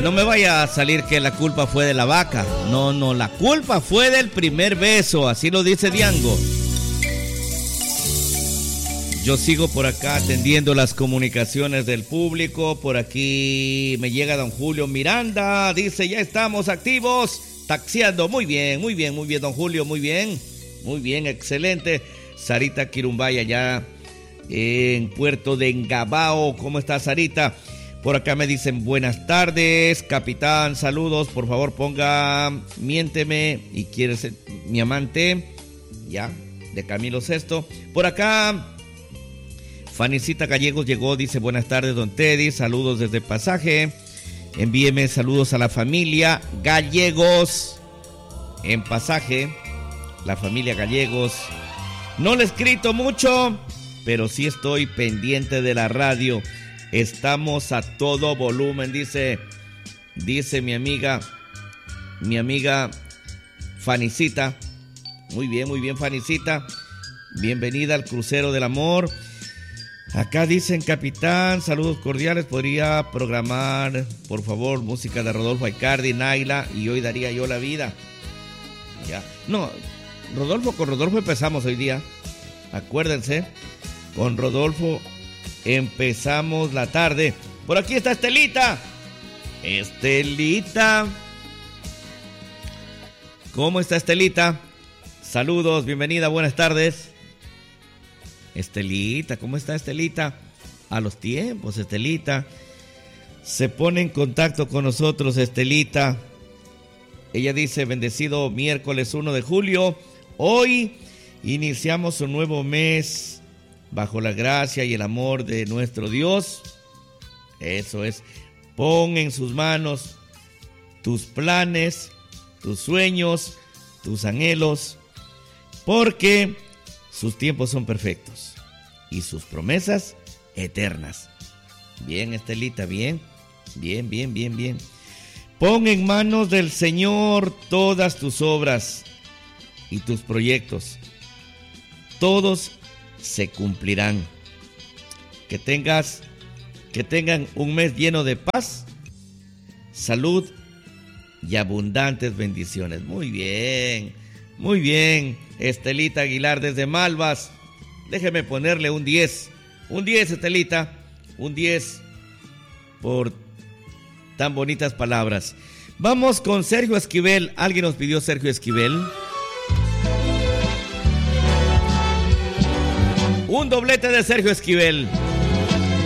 No me vaya a salir que la culpa fue de la vaca. No, la culpa fue del primer beso, así lo dice Diango. Yo sigo por acá atendiendo las comunicaciones del público. Por aquí me llega don Julio Miranda. Dice, ya estamos activos, taxiando. Muy bien, don Julio, muy bien, excelente. Sarita Quirumbaya ya en Puerto de Engabao. ¿Cómo está, Sarita? Por acá me dicen, buenas tardes, capitán, saludos. Por favor, ponga Miénteme y Quieres ser mi amante. Ya, de Camilo Sesto. Por acá Fanicita Gallegos llegó, dice, buenas tardes, don Teddy, saludos desde Pasaje. Envíeme saludos a la familia Gallegos en Pasaje. La familia Gallegos. No le he escrito mucho, pero sí estoy pendiente de la radio. Estamos a todo volumen, dice mi amiga Fanicita. Muy bien, Fanicita. Bienvenida al crucero del amor. Acá dicen, capitán, saludos cordiales. ¿Podría programar, por favor, música de Rodolfo Aicardi, Naila y Hoy Daría Yo la Vida? Ya. No, con Rodolfo empezamos hoy día. Acuérdense, con Rodolfo empezamos la tarde. Por aquí está Estelita. Estelita. ¿Cómo está Estelita? Saludos, bienvenida, buenas tardes. Estelita, ¿cómo está Estelita? A los tiempos, Estelita. Se pone en contacto con nosotros, Estelita. Ella dice, bendecido miércoles 1 de julio. Hoy iniciamos un nuevo mes bajo la gracia y el amor de nuestro Dios. Eso es. Pon en sus manos tus planes, tus sueños, tus anhelos, porque sus tiempos son perfectos y sus promesas eternas. Bien, Estelita, bien. Pon en manos del Señor todas tus obras y tus proyectos. Todos se cumplirán. Que tengan un mes lleno de paz, salud y abundantes bendiciones. Muy bien, Estelita Aguilar desde Malvas. Déjeme ponerle un 10. Un 10, Estelita. Un 10 por tan bonitas palabras. Vamos con Sergio Esquivel. ¿Alguien nos pidió Sergio Esquivel? Un doblete de Sergio Esquivel.